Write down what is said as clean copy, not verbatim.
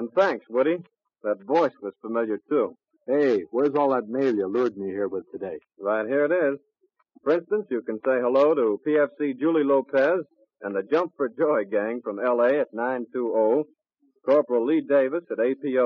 And thanks, Woody. That voice was familiar, too. Hey, where's all that mail you lured me here with today? Right here it is. For instance, you can say hello to PFC Julie Lopez and the Jump for Joy gang from L.A. at 920, Corporal Lee Davis at APO